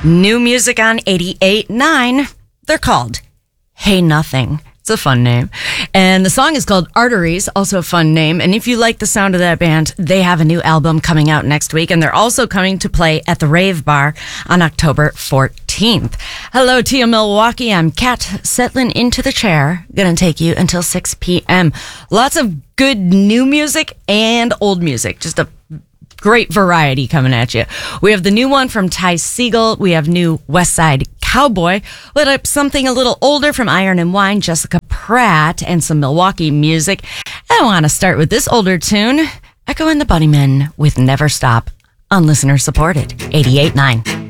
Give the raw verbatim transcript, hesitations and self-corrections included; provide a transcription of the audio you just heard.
New music on eighty-eight point nine. They're called Hey Nothing. It's a fun name. And the song is called Arteries, also a fun name. And if you like the sound of that band, they have a new album coming out next week. And they're also coming to play at the Rave Bar on October fourteenth. Hello, Tia Milwaukee. I'm Kat, settling into the chair. Gonna take you until six p.m. Lots of good new music and old music. Just a great variety coming at you. We have the new one from Ty Segall. We have new West Side Cowboy. Lit up something a little older from Iron and Wine, Jessica Pratt, and some Milwaukee music. I want to start with this older tune, Echo and the Bunnymen with Never Stop on listener supported eighty-eight point nine.